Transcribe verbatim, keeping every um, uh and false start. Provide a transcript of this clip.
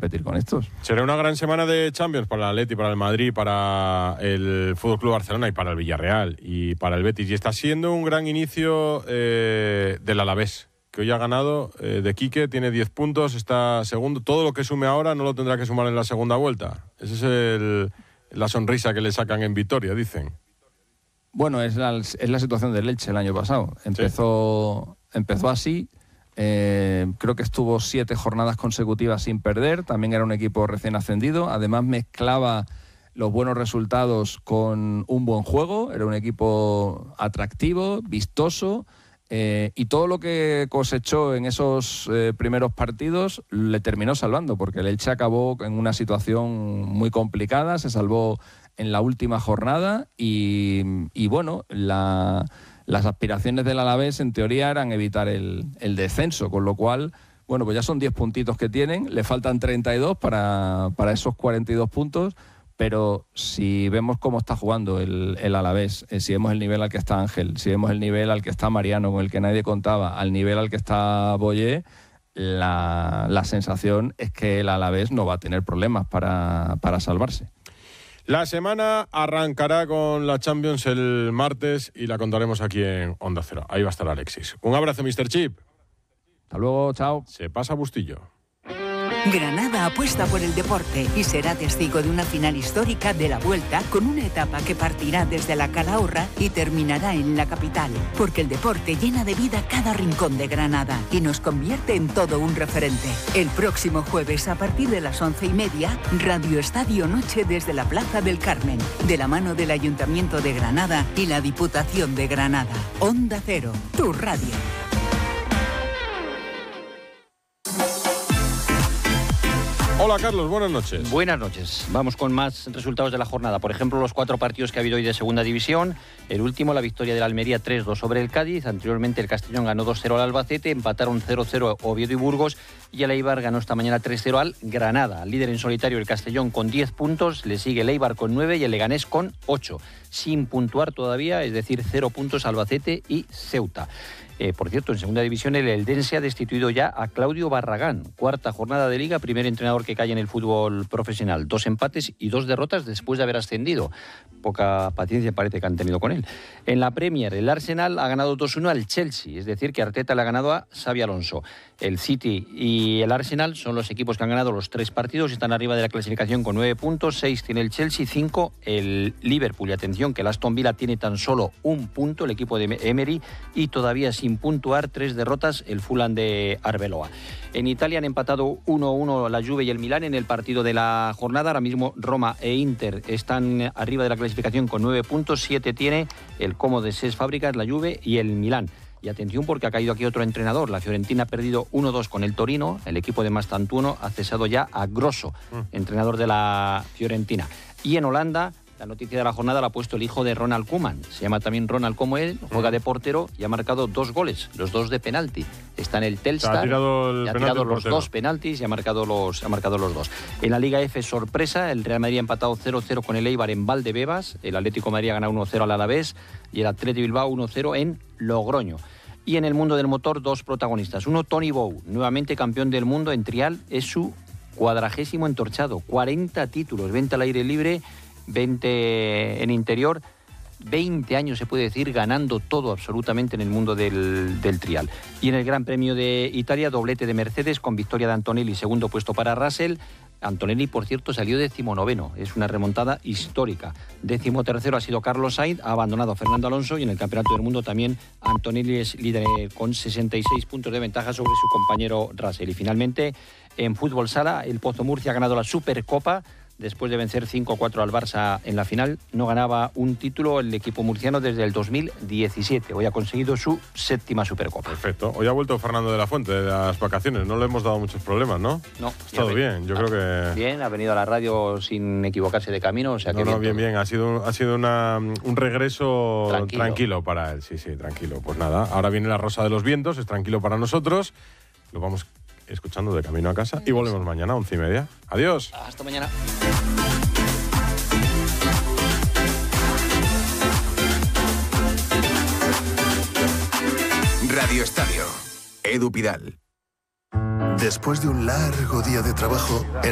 competir con estos. Será una gran semana de Champions para el Atleti, para el Madrid, para el Fútbol Club Barcelona y para el Villarreal y para el Betis. Y está siendo un gran inicio eh, del Alavés, que hoy ha ganado eh, de Quique, tiene diez puntos, está segundo. Todo lo que sume ahora no lo tendrá que sumar en la segunda vuelta. Esa es el, la sonrisa que le sacan en Vitoria, dicen. Bueno, es la, es la situación del Elche el año pasado. Empezó, sí. empezó así. Eh, creo que estuvo siete jornadas consecutivas sin perder. También era un equipo recién ascendido. Además mezclaba los buenos resultados con un buen juego. Era un equipo atractivo, vistoso. Eh, y todo lo que cosechó en esos eh, primeros partidos le terminó salvando, porque el Elche acabó en una situación muy complicada, se salvó en la última jornada y, y bueno, la, las aspiraciones del Alavés en teoría eran evitar el, el descenso, con lo cual, bueno, pues ya son diez puntitos que tienen, le faltan treinta y dos para, para esos cuarenta y dos puntos. Pero si vemos cómo está jugando el, el Alavés, eh, si vemos el nivel al que está Ángel, si vemos el nivel al que está Mariano, con el que nadie contaba, al nivel al que está Boyé, la, la sensación es que el Alavés no va a tener problemas para, para salvarse. La semana arrancará con la Champions el martes y la contaremos aquí en Onda Cero. Ahí va a estar Alexis. Un abrazo, mister Chip. Hasta luego, chao. Se pasa Bustillo. Granada apuesta por el deporte y será testigo de una final histórica de la Vuelta, con una etapa que partirá desde la Calahorra y terminará en la capital, porque el deporte llena de vida cada rincón de Granada y nos convierte en todo un referente. El próximo jueves a partir de las once y media, Radio Estadio Noche desde la Plaza del Carmen, de la mano del Ayuntamiento de Granada y la Diputación de Granada. Onda Cero, tu radio. Hola Carlos, buenas noches. Buenas noches. Vamos con más resultados de la jornada. Por ejemplo, los cuatro partidos que ha habido hoy de segunda división. El último, la victoria del Almería tres dos sobre el Cádiz. Anteriormente el Castellón ganó dos cero al Albacete. Empataron cero cero Oviedo y Burgos. Y el Eibar ganó esta mañana tres cero al Granada. Líder en solitario el Castellón con diez puntos. Le sigue el Eibar con nueve y el Leganés con ocho. Sin puntuar todavía, es decir, cero puntos Albacete y Ceuta. Eh, por cierto, en segunda división el Eldense ha destituido ya a Claudio Barragán. Cuarta jornada de Liga, primer entrenador que cae en el fútbol profesional. Dos empates y dos derrotas después de haber ascendido. Poca paciencia parece que han tenido con él. En la Premier, el Arsenal ha ganado dos uno al Chelsea, es decir, que Arteta le ha ganado a Xabi Alonso. El City y el Arsenal son los equipos que han ganado los tres partidos, están arriba de la clasificación con nueve puntos, seis tiene el Chelsea, cinco el Liverpool. Y atención, que el Aston Villa tiene tan solo un punto, el equipo de Emery, y todavía sin puntuar, tres derrotas, el Fulham de Arbeloa. En Italia han empatado uno a uno la Juve y el Milán en el partido de la jornada. Ahora mismo Roma e Inter están arriba de la clasificación con nueve puntos, siete tiene el Como de Ses Fábricas, la Juve y el Milán. Y atención porque ha caído aquí otro entrenador. La Fiorentina ha perdido uno dos con el Torino. El equipo de Mastantuono ha cesado ya a Grosso, mm. entrenador de la Fiorentina. Y en Holanda, la noticia de la jornada la ha puesto el hijo de Ronald Koeman. Se llama también Ronald como él, juega de portero y ha marcado dos goles, los dos de penalti. Está en el Telstar, ha tirado, el ha tirado los dos penaltis y ha marcado los, ha marcado los dos. En la Liga F, sorpresa, el Real Madrid ha empatado cero cero con el Eibar en Valdebebas, el Atlético de Madrid ha ganado uno cero al Alavés y el Athletic Bilbao uno cero en Logroño. Y en el mundo del motor, dos protagonistas. Uno, Tony Bow, nuevamente campeón del mundo en trial, es su cuadragésimo entorchado, cuarenta títulos, veinte al aire libre, veinte en interior, veinte años se puede decir ganando todo absolutamente en el mundo del, del trial. Y en el Gran Premio de Italia, doblete de Mercedes con victoria de Antonelli, segundo puesto para Russell. Antonelli, por cierto, salió decimonoveno, es una remontada histórica. Décimo tercero ha sido Carlos Sainz, ha abandonado a Fernando Alonso y en el Campeonato del Mundo también Antonelli es líder con sesenta y seis puntos de ventaja sobre su compañero Russell. Y finalmente, en fútbol sala, el Pozo Murcia ha ganado la Supercopa. Después de vencer cinco a cuatro al Barça en la final, no ganaba un título el equipo murciano desde el dos mil diecisiete. Hoy ha conseguido su séptima Supercopa. Perfecto. Hoy ha vuelto Fernando de la Fuente de las vacaciones. No le hemos dado muchos problemas, ¿no? No. Ha estado bien, yo creo que... Bien, ha venido a la radio sin equivocarse de camino. O sea que no, no, bien, bien, bien. Ha sido, ha sido una, un regreso tranquilo. tranquilo para él. Sí, sí, tranquilo. Pues nada, ahora viene la Rosa de los Vientos, es tranquilo para nosotros. Lo vamos escuchando de camino a casa y volvemos mañana a once y media. Adiós. Hasta mañana. Radio Estadio. Edu Pidal. Después de un largo día de trabajo,